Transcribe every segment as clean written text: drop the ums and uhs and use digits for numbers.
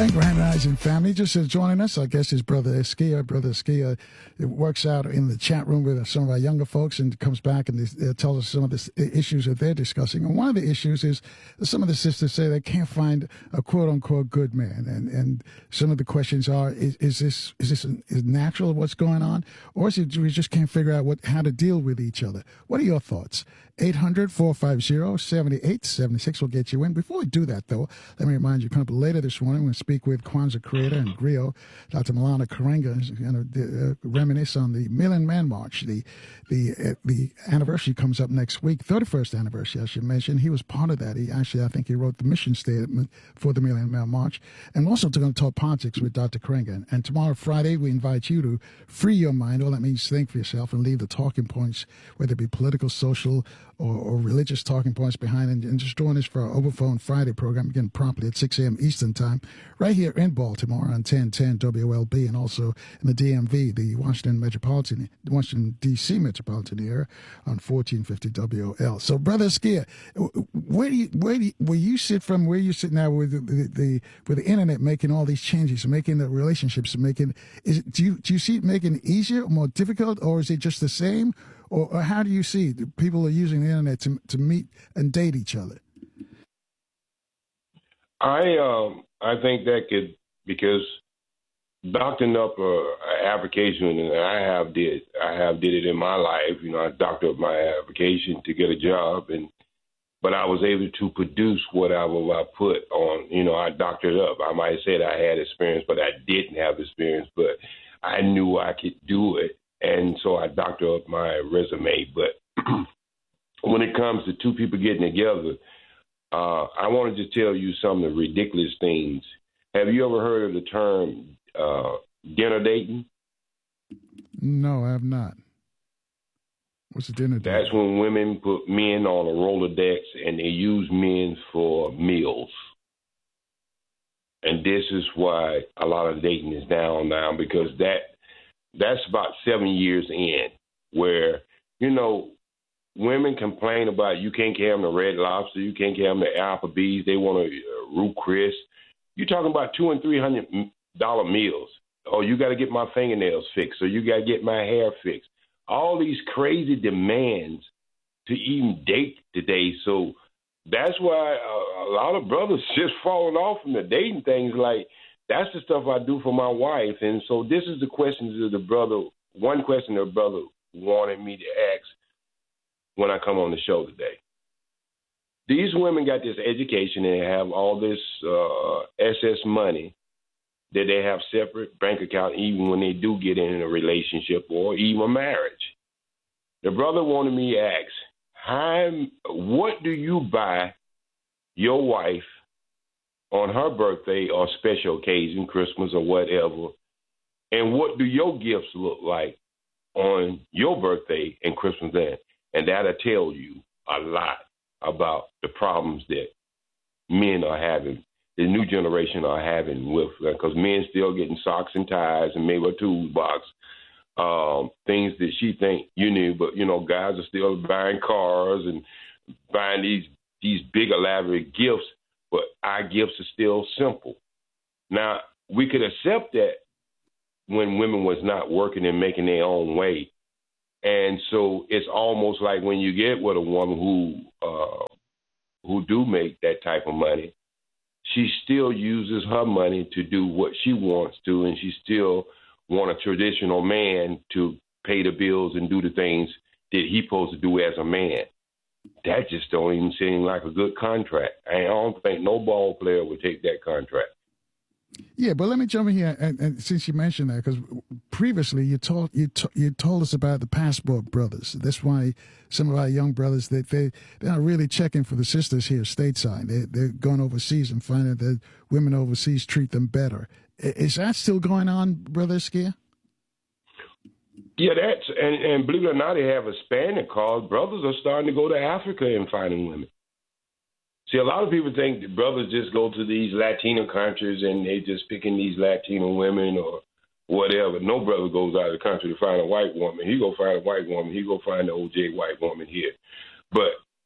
Hey, Grand Rising family, just joining us, I guess, is Brother Eskia. Brother Eskia works out in the chat room with some of our younger folks and comes back and tells us some of the issues that they're discussing. And one of the issues is some of the sisters say they can't find a quote-unquote good man. And some of the questions are, is this natural what's going on? Or is it we just can't figure out how to deal with each other? What are your thoughts? 800-450-7876 will get you in. Before we do that, though, let me remind you, coming up later this morning, we're going to speak with Kwanzaa creator and griot, Dr. Maulana Karenga, is going to reminisce on the Million Man March. The anniversary comes up next week, 31st anniversary, I should mention. He was part of that. I think he wrote the mission statement for the Million Man March. And we're also going to talk politics with Dr. Karenga. And tomorrow, Friday, we invite you to free your mind. All that means think for yourself and leave the talking points, whether it be political, social, or religious talking points behind, and just join us for our Overphone Friday program, again, promptly at 6 a.m. Eastern Time, right here in Baltimore on 1010 WLB, and also in the DMV, the Washington, D.C. metropolitan area on 1450 WL. So, Brother Eskia, where you sit from where you sit now with the internet making all these changes, making the relationships, do you see it making it easier or more difficult, or is it just the same? Or how do you see people are using the internet to meet and date each other? I think that could, because doctoring up an application, and I did it in my life. I doctored up my application to get a job, but I was able to produce whatever I put on. I doctored up. I might have said I had experience, but I didn't have experience. But I knew I could do it. And so I doctor up my resume. But when it comes to two people getting together, I wanted to tell you some of the ridiculous things. Have you ever heard of the term dinner dating? No, I have not. What's a dinner dating? That's when women put men on a Rolodex and they use men for meals. And this is why a lot of dating is down now, because that's about 7 years in, where, women complain about you can't carry them to Red Lobster, you can't carry them to Applebee's, they want a Ruth Chris. You're talking about $200 and $300 meals. Oh, you got to get my fingernails fixed, or you got to get my hair fixed. All these crazy demands to even date today. So that's why a lot of brothers just falling off from the dating things. Like, that's the stuff I do for my wife. And so this is the questions of the brother. One question the brother wanted me to ask when I come on the show today. These women got this education and have all this excess money that they have separate bank account even when they do get in a relationship or even a marriage. The brother wanted me to ask, what do you buy your wife on her birthday or special occasion, Christmas or whatever, and what do your gifts look like on your birthday and Christmas then? And that'll tell you a lot about the problems that men are having, the new generation are having with, because men still getting socks and ties and maybe a toolbox, things that she think you need, but, guys are still buying cars and buying these big elaborate gifts, but our gifts are still simple. Now, we could accept that when women was not working and making their own way. And so it's almost like when you get with a woman who do make that type of money, she still uses her money to do what she wants to, and she still want a traditional man to pay the bills and do the things that he's supposed to do as a man. That just don't even seem like a good contract. I don't think no ball player would take that contract. Yeah, but let me jump in here, and since you mentioned that, because previously you told us about the passport brothers. That's why some of our young brothers, they're not really checking for the sisters here stateside. They're going overseas and finding that women overseas treat them better. Is that still going on, Brother Eskia? Yeah, and believe it or not, they have a Spanish cause. Brothers are starting to go to Africa and finding women. See, a lot of people think that brothers just go to these Latino countries and they just picking these Latino women or whatever. No brother goes out of the country to find a white woman. He go find a white woman. He go find the OJ white woman here. But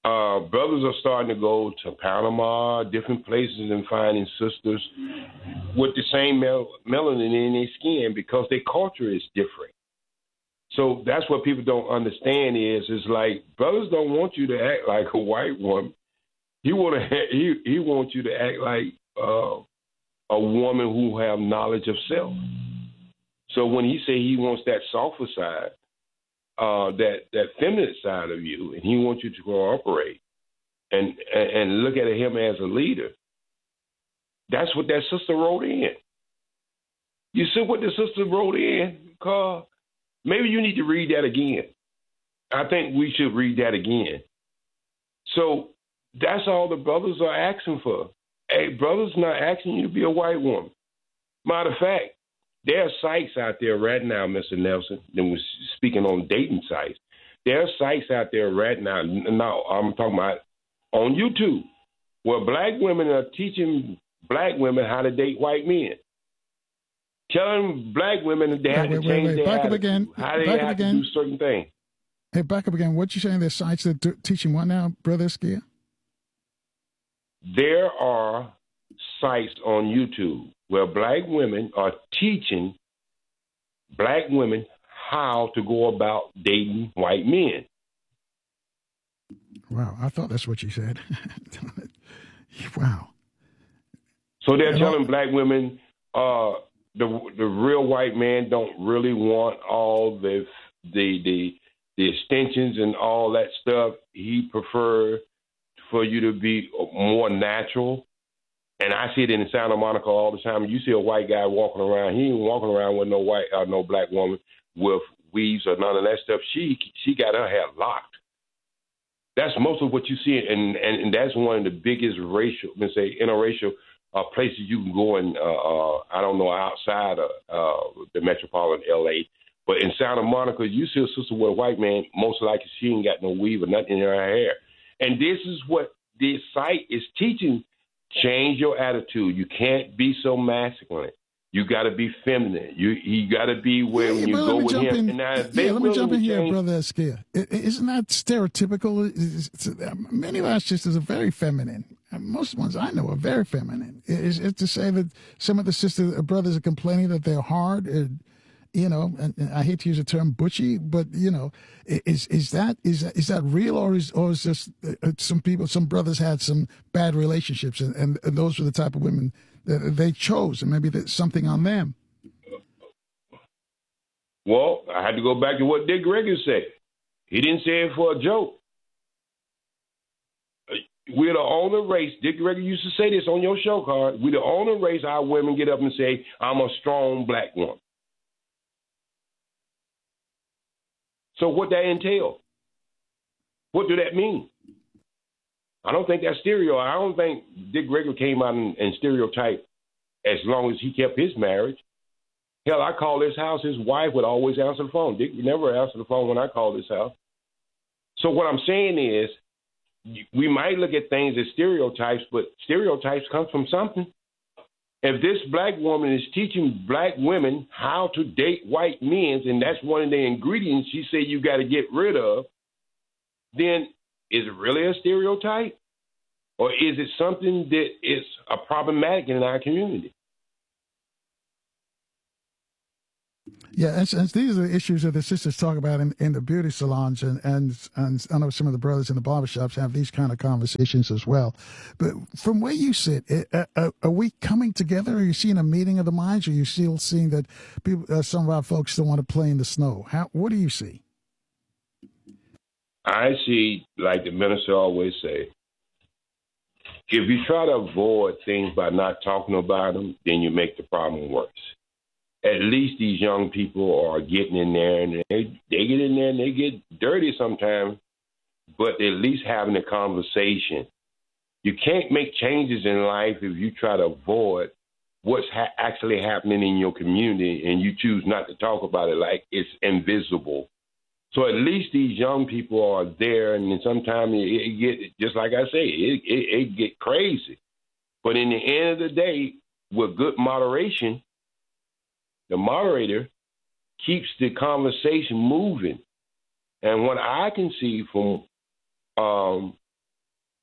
Brothers are starting to go to Panama, different places, and finding sisters with the same melanin in their skin because their culture is different. So that's what people don't understand is like brothers don't want you to act like a white woman. He wants you to act like a woman who have knowledge of self. So when he say he wants that softer side, that feminine side of you, and he wants you to cooperate and look at him as a leader, that's what that sister wrote in. You see what the sister wrote in, Carl? Maybe you need to read that again. I think we should read that again. So that's all the brothers are asking for. Hey, brothers not asking you to be a white woman. Matter of fact, there are sites out there right now, Mr. Nelson, that was speaking on dating sites. There are sites out there right now. Now, I'm talking about on YouTube, where black women are teaching black women how to date white men. Telling black women that they have to change their back attitude, up again. How they have to do certain things. Hey, back up again. What you saying? There's sites that teaching what now, Brother Skia? There are sites on YouTube where black women are teaching black women how to go about dating white men. Wow, I thought that's what you said. Wow. So they're telling black women the real white man don't really want all the extensions and all that stuff. He prefer for you to be more natural. And I see it in Santa Monica all the time. You see a white guy walking around. He ain't walking around with no black woman with weaves or none of that stuff. She got her hair locked. That's most of what you see, and that's one of the biggest interracial places you can go in. I don't know, outside of the metropolitan L.A., but in Santa Monica, you see a sister with a white man. Most likely, she ain't got no weave or nothing in her hair. And this is what this site is teaching. Change your attitude. You can't be so masculine. You got to be feminine. You got to be where when you go with him. Let me jump in here, Brother Skia. Isn't that stereotypical? Many of our sisters are very feminine. Most ones I know are very feminine. Is it to say that some of the brothers are complaining that they're hard? And I hate to use the term butchy, but is that real, or is just some brothers had some bad relationships, and those were the type of women that they chose, and maybe there's something on them? Well, I had to go back to what Dick Gregory said. He didn't say it for a joke. We're the only race. Dick Gregory used to say this on your show, Card. We're the only race our women get up and say, "I'm a strong black woman." So what that entail? What do that mean? I don't think that's stereo. I don't think Dick Gregory came out and stereotyped as long as he kept his marriage. Hell, I called his house. His wife would always answer the phone. Dick never answered the phone when I called his house. So what I'm saying is we might look at things as stereotypes, but stereotypes come from something. If this black woman is teaching black women how to date white men, and that's one of the ingredients she said you got to get rid of, then is it really a stereotype? Or is it something that is a problematic in our community? Yeah, and these are the issues that the sisters talk about in the beauty salons, and I know some of the brothers in the barbershops have these kind of conversations as well. But from where you sit, are we coming together? Are you seeing a meeting of the minds? Or are you still seeing that people, some of our folks still want to play in the snow? What do you see? I see, like the minister always say, if you try to avoid things by not talking about them, then you make the problem worse. At least these young people are getting in there, and they get in there and they get dirty sometimes, but they're at least having a conversation. You can't make changes in life if you try to avoid what's actually happening in your community and you choose not to talk about it like it's invisible. So at least these young people are there, and then sometimes it get, just like I say, it get crazy. But in the end of the day, with good moderation, the moderator keeps the conversation moving. And what I can see from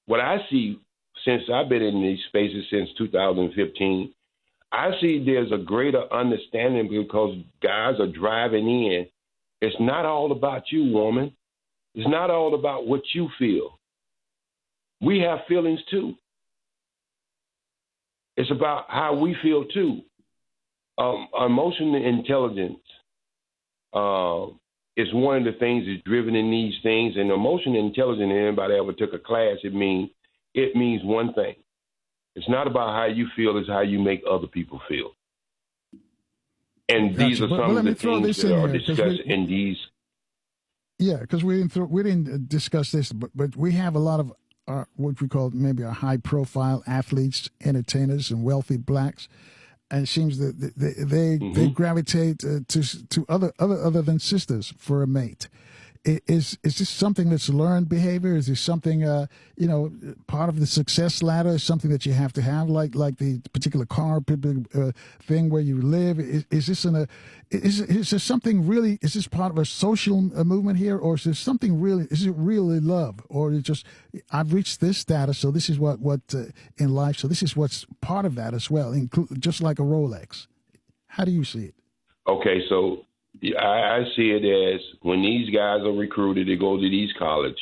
what I see since I've been in these spaces since 2015, I see there's a greater understanding because guys are driving in. It's not all about you, woman. It's not all about what you feel. We have feelings too. It's about how we feel too. Emotional intelligence is one of the things that's driven in these things. And emotional intelligence, anybody ever took a class, it means one thing. It's not about how you feel, it's how you make other people feel. And these are some of the things that are discussed in these. Yeah, because we didn't discuss this, but we have a lot of what we call maybe our high-profile athletes, entertainers, and wealthy blacks, and it seems that they gravitate to other than sisters for a mate. Is this something that's learned behavior? Is this something part of the success ladder? Is something that you have to have, like the particular car thing where you live? Is this something really? Is this part of a social movement here, or is this something really? Is it really love, or is it just I've reached this status, so this is what in life, so this is what's part of that as well, just like a Rolex. How do you see it? Okay, so. I see it as when these guys are recruited to go to these college,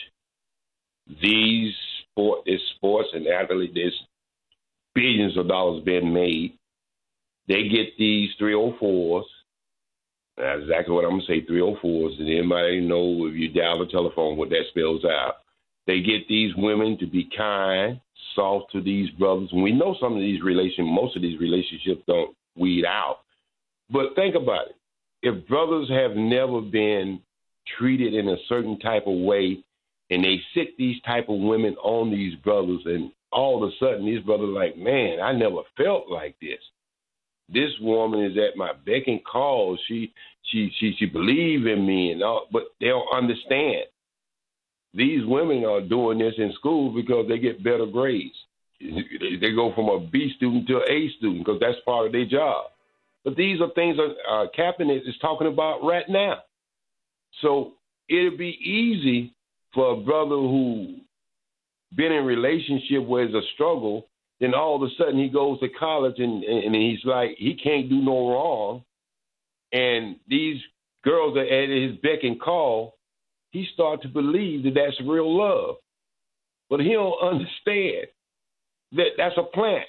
these sports and athletes, there's billions of dollars being made. They get these 304s. That's exactly what I'm going to say, 304s. And anybody know if you dial the telephone what that spells out. They get these women to be kind, soft to these brothers. And we know most of these relationships don't weed out. But think about it. If brothers have never been treated in a certain type of way and they sick these type of women on these brothers and all of a sudden these brothers are like, man, I never felt like this. This woman is at my beck and call. She believe in me and all, but they don't understand. These women are doing this in school because they get better grades. They go from a B student to an A student because that's part of their job. But these are things Kaepernick is talking about right now. So it'd be easy for a brother who been in a relationship where it's a struggle, then all of a sudden he goes to college and he's like, he can't do no wrong. And these girls are at his beck and call. He starts to believe that that's real love. But he don't understand that that's a plant.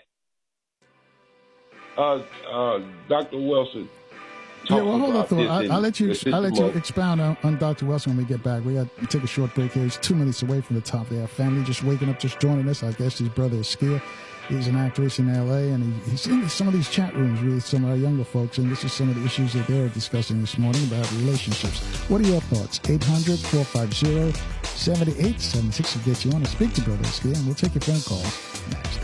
Dr. Wilson. Yeah, well, hold on, Thor. I'll let you expound on Dr. Wilson when we get back. We got to take a short break here. He's 2 minutes away from the top there. Family just waking up, just joining us. I guess his brother is Skia. He's an actress in L.A., and he's in some of these chat rooms with some of our younger folks, and this is some of the issues that they're discussing this morning about relationships. What are your thoughts? 800-450-7876 will get you on to speak to Brother Skia, and we'll take your phone calls next.